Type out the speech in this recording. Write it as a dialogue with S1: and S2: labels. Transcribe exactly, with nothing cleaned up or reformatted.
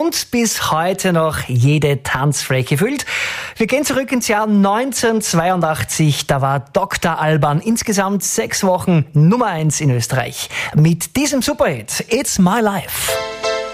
S1: Und bis heute noch jede Tanzfläche füllt. Wir gehen zurück ins Jahr neunzehnhundertzweiundachtzig. Da war Doktor Alban insgesamt sechs Wochen Nummer eins in Österreich. Mit diesem Superhit It's My Life.